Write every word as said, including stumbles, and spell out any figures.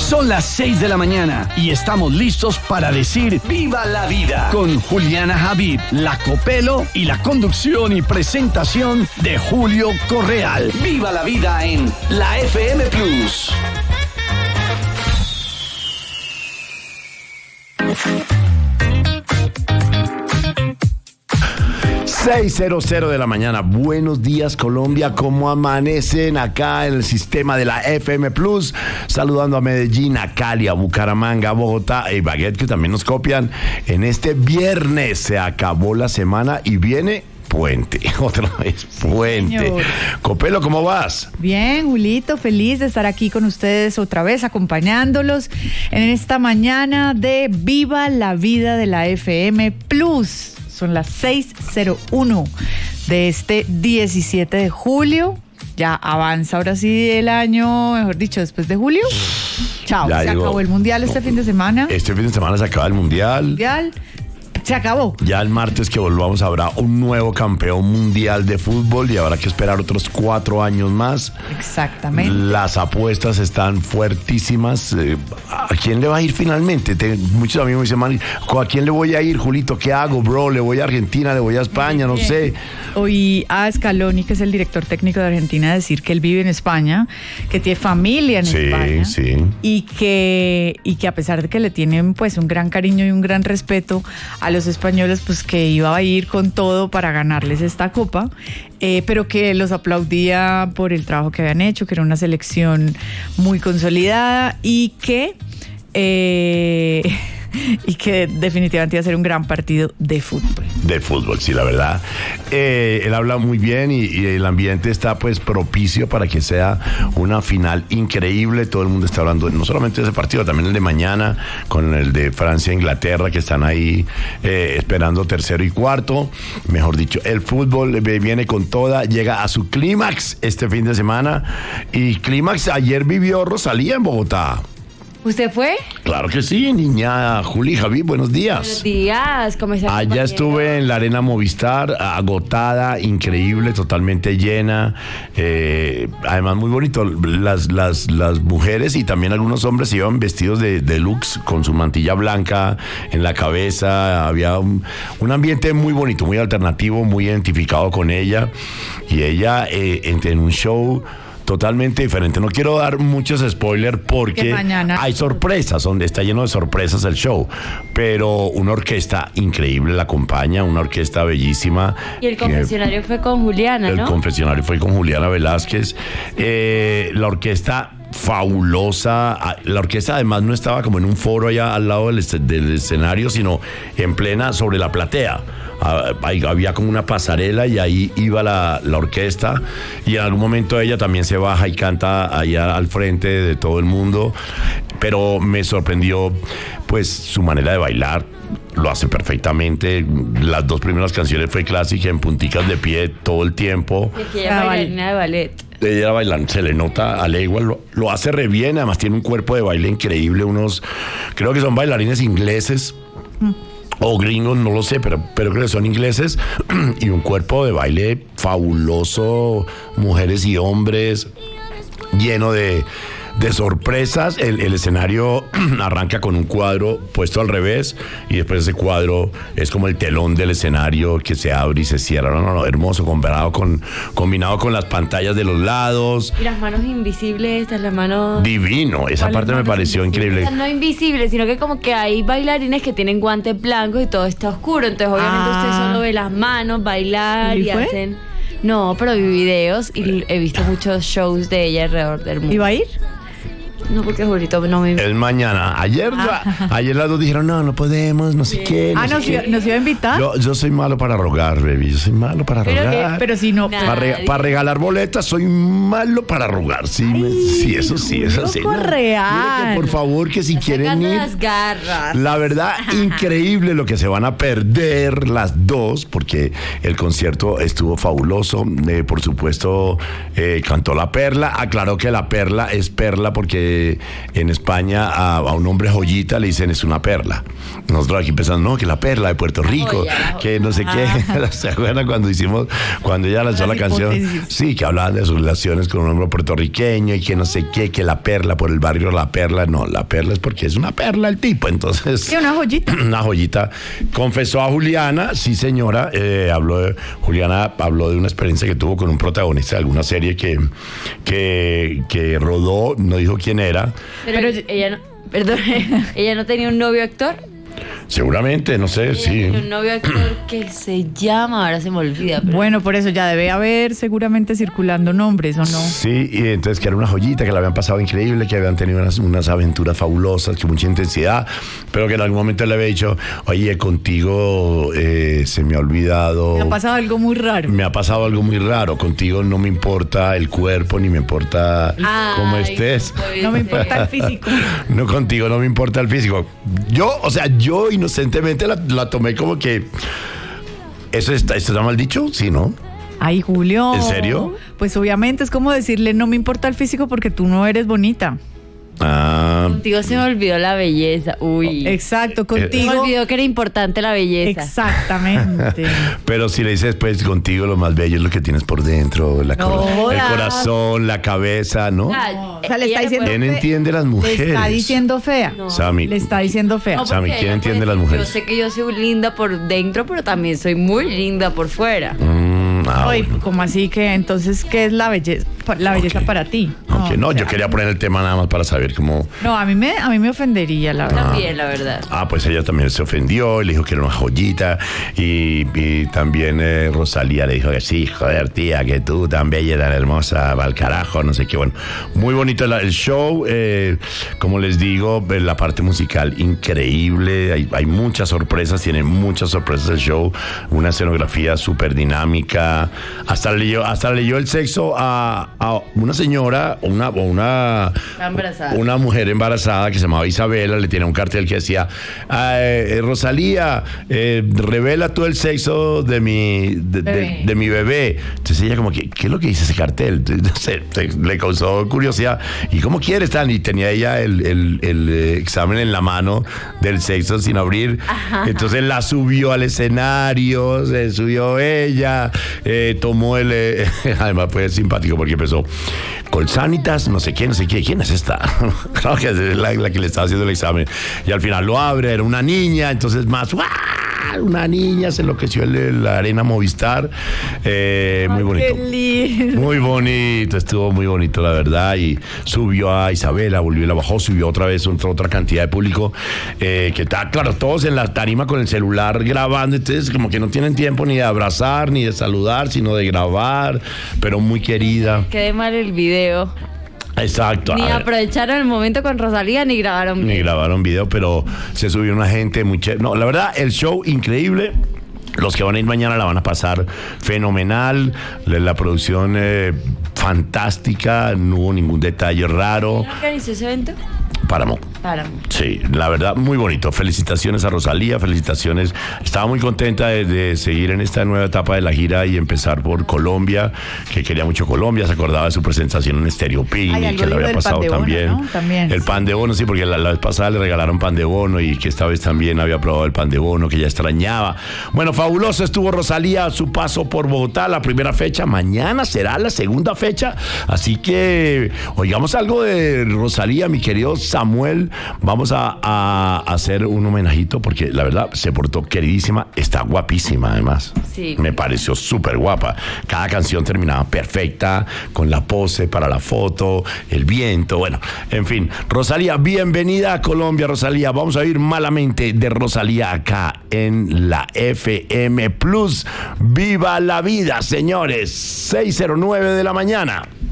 Son las seis de la mañana y estamos listos para decir ¡Viva la vida! Con Juliana Javid, La Copelo y la conducción y presentación de Julio Correal. ¡Viva la vida en la F M Plus! seis cero de la mañana. Buenos días, Colombia. ¿Cómo amanecen acá en el sistema de la F M Plus? Saludando a Medellín, a Cali, a Bucaramanga, a Bogotá y Baguette, que también nos copian. En este viernes se acabó la semana y viene puente. Otra vez puente. Señor. Copelo, ¿cómo vas? Bien, Julito, feliz de estar aquí con ustedes otra vez, acompañándolos en esta mañana de Viva la Vida de la F M Plus. Son las seis cero uno de este diecisiete de julio. Ya avanza ahora sí el año, mejor dicho, después de julio. Chao, ya se llegó. Acabó el Mundial este no, fin de semana. Este fin de semana se acaba el Mundial. Mundial. Se acabó. Ya el martes que volvamos habrá un nuevo campeón mundial de fútbol y habrá que esperar otros cuatro años más. Exactamente. Las apuestas están fuertísimas. Eh, ¿A quién le va a ir finalmente? Te, muchos amigos me dicen, man, ¿a quién le voy a ir, Julito? ¿Qué hago, bro? ¿Le voy a Argentina? ¿Le voy a España? No sé. Oí a Scaloni, que es el director técnico de Argentina, decir que él vive en España, que tiene familia en sí, España. Sí. Y que, y que a pesar de que le tienen pues un gran cariño y un gran respeto a los españoles, pues que iba a ir con todo para ganarles esta copa, eh, pero que los aplaudía por el trabajo que habían hecho, que era una selección muy consolidada y que eh, y que definitivamente iba a ser un gran partido de fútbol. De fútbol, sí, la verdad. Eh, él habla muy bien y, y el ambiente está pues propicio para que sea una final increíble. Todo el mundo está hablando no solamente de ese partido, también el de mañana, con el de Francia e Inglaterra, que están ahí eh, esperando tercero y cuarto. Mejor dicho, el fútbol viene con toda, llega a su clímax este fin de semana. Y clímax ayer vivió Rosalía en Bogotá. ¿Usted fue? Claro que sí, niña Juli, Javi, buenos días. Buenos días, ¿cómo estás? Allá estuve en la Arena Movistar, agotada, increíble, totalmente llena. Eh, además, muy bonito. Las, las, las mujeres y también algunos hombres se iban vestidos de deluxe con su mantilla blanca en la cabeza. Había un, un ambiente muy bonito, muy alternativo, muy identificado con ella. Y ella eh, en, en un show totalmente diferente. No quiero dar muchos spoilers porque hay sorpresas, donde está lleno de sorpresas el show, pero una orquesta increíble la acompaña, una orquesta bellísima. Y el confesionario que, fue con Juliana, el ¿no? El confesionario fue con Juliana Velázquez. Eh, la orquesta fabulosa. La orquesta además no estaba como en un foro allá al lado del, del escenario, sino en plena sobre la platea. Había como una pasarela y ahí iba la, la orquesta y en algún momento ella también se baja y canta allá al frente de todo el mundo, pero me sorprendió pues su manera de bailar. Lo hace perfectamente. Las dos primeras canciones fue clásica, en punticas de pie todo el tiempo. Es que ella es bailarina de ballet. Ella era bailando, se le nota a legua, lo, lo hace re bien, además tiene un cuerpo de baile increíble, unos, creo que son bailarines ingleses. Mm. O gringos, no lo sé, pero, pero creo que son ingleses. Y un cuerpo de baile fabuloso, mujeres y hombres, lleno de, de sorpresas. El, el escenario arranca con un cuadro puesto al revés y después ese cuadro es como el telón del escenario que se abre y se cierra. No, no, no, hermoso, combinado con, combinado con las pantallas de los lados. Y las manos invisibles, estas, las manos... Divino, esa parte me pareció increíble. O sea, no invisibles, sino que como que hay bailarines que tienen guantes blancos y todo está oscuro. Entonces obviamente ah. usted solo ve las manos bailar y, y hacen... No, pero vi videos y he visto muchos shows de ella alrededor del mundo. ¿Iba a ir? No, porque Julito no me... Es mañana. Ayer, ah. ayer las dos dijeron, no, no podemos, no sé qué. No ah, sé ¿nos, qué. Iba, ¿nos iba a invitar? Yo, yo soy malo para rogar, baby. Yo soy malo para pero rogar. Que, pero si no... Para, rega, para regalar boletas, soy malo para rogar. Sí, Ay, me, sí eso sí, eso sí. No. Real. Que, por favor, que si quieren ir... las garras. La verdad, increíble lo que se van a perder las dos, porque el concierto estuvo fabuloso. Eh, por supuesto, eh, cantó La Perla. Aclaró que La Perla es Perla porque eh, en España a, a un hombre joyita le dicen es una perla. Nosotros aquí pensando, no, que la perla de Puerto Rico, Joya, que no sé ah. qué. ¿Se acuerdan cuando hicimos, cuando ella lanzó Las la canción? hipótesis. Sí, que hablaban de sus relaciones con un hombre puertorriqueño y que no sé qué, que la perla por el barrio La Perla. No, la perla es porque es una perla el tipo, entonces... Sí, una joyita. Una joyita. Confesó a Juliana, sí señora, eh, habló de, Juliana habló de una experiencia que tuvo con un protagonista de alguna serie que, que, que rodó, no dijo quién era. Pero, Pero- ella no, perdón, ella no tenía un novio actor. Seguramente, no sé, Ella sí. tenía un novio actor que se llama, ahora se me olvida. pero- Bueno, por eso ya debe haber seguramente circulando nombres, ¿o no? Sí, y entonces que era una joyita, que la habían pasado increíble, que habían tenido unas, unas aventuras fabulosas, que mucha intensidad, pero que en algún momento le había dicho, oye, contigo eh, se me ha olvidado... Me ha pasado algo muy raro. Me ha pasado algo muy raro, contigo no me importa el cuerpo, ni me importa cómo Ay, estés. puede No me ser. importa el físico. No, contigo no me importa el físico. Yo, o sea, yo inocentemente la, la tomé como que... ¿Eso está, ¿Esto está mal dicho? Sí, ¿no? Ay, Julio. ¿En serio? Pues obviamente es como decirle, no me importa el físico porque tú no eres bonita. Ah, Contigo se me olvidó la belleza. Uy. Exacto, Se me contigo. olvidó que era importante la belleza. Exactamente. pero si le dices, pues, contigo lo más bello es lo que tienes por dentro, la No cor- el jodas. corazón, la cabeza, ¿no? Ah, O sea, le ella está no diciendo puede- ¿Quién fe- entiende las Le mujeres? está diciendo fea. No. Sammy, Le está diciendo fea. No, Sammy, porque ¿quién ella entiende puede- las mujeres? Yo sé que yo soy linda por dentro, pero también soy muy linda por fuera. Mm, ah, Ay, bueno. ¿cómo así que entonces qué es la belleza? La belleza Ok. para ti. Ok, no, o sea, yo quería poner el tema nada más para saber cómo... No, a mí me, a mí me ofendería, la verdad. También, la verdad. Ah, pues ella también se ofendió, le dijo que era una joyita y, y también eh, Rosalía le dijo que sí, joder, tía, que tú tan bella, tan hermosa, va al carajo, no sé qué. Bueno, muy bonito la- el show, eh, como les digo, eh, la parte musical increíble, hay, hay muchas sorpresas, tiene muchas sorpresas el show, una escenografía súper dinámica, hasta leyó, hasta leyó el sexo a, a una señora, o una, o una, Está embarazada. una mujer embarazada que se llamaba Isabela, le tenía un cartel que decía, "Ah, eh, Rosalía, eh, revela tú el sexo de mi, de, de- Bebé. de mi bebé. Entonces ella como que, ¿qué es lo que dice ese cartel? No sé, te- le causó curiosidad. ¿Y cómo quieres tan? Y tenía ella el, el- el, eh, examen en la mano del sexo sin abrir. Entonces la subió al escenario, se subió ella, eh, tomó el... eh, además fue simpático porque empezó, Colsanitas, no sé qué, no sé qué, ¿quién es esta? Claro que es la, la que le estaba haciendo el examen. Y al final lo abre, era una niña, entonces más, ¡guau! Una niña, se enloqueció en la arena Movistar. Eh, muy Ay, bonito. qué lindo. Muy bonito, estuvo muy bonito, la verdad. Y subió a Isabela, volvió y la bajó, subió otra vez otra, otra cantidad de público eh, que está, claro, todos en la tarima con el celular grabando. Entonces, como que no tienen tiempo ni de abrazar, ni de saludar, sino de grabar, pero muy querida. Quedé mal el video. Exacto. Ni a ver. aprovecharon el momento con Rosalía ni grabaron Ni video. grabaron video, pero se subió una gente muy chévere. No, la verdad, el show increíble. Los que van a ir mañana la van a pasar fenomenal. La, la producción eh, fantástica, no hubo ningún detalle raro. ¿Quién organizó ese evento? Páramo. Para. Sí, la verdad, muy bonito. Felicitaciones a Rosalía, felicitaciones. Estaba muy contenta de, de seguir en esta nueva etapa de la gira y empezar por Colombia, que quería mucho Colombia, se acordaba de su presentación en Stereo Ay, Picnic, algo que le dijo había del pasado pan de bono, también. ¿no? También, El sí. pan de bono, sí, porque la, la vez pasada le regalaron pan de bono y que esta vez también había probado el pan de bono, que ya extrañaba. Bueno, fabuloso estuvo Rosalía, su paso por Bogotá, la primera fecha. Mañana será la segunda fecha, así que oigamos algo de Rosalía, mi querido Samuel. Vamos a, a hacer un homenajito porque la verdad se portó queridísima, está guapísima además. Sí. Me pareció súper guapa. Cada canción terminaba perfecta, con la pose para la foto, el viento, bueno, en fin. Rosalía, bienvenida a Colombia, Rosalía. Vamos a oír Malamente de Rosalía acá en la F M Plus. ¡Viva la vida, señores! seis cero nueve de la mañana.